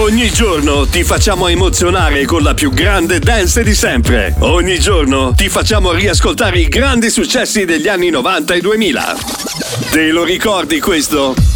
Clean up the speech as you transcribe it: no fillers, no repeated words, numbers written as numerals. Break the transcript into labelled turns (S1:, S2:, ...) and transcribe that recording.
S1: Ogni giorno ti facciamo emozionare con la più grande dance di sempre. Ogni giorno ti facciamo riascoltare i grandi successi degli anni 90 e 2000. Te lo ricordi questo?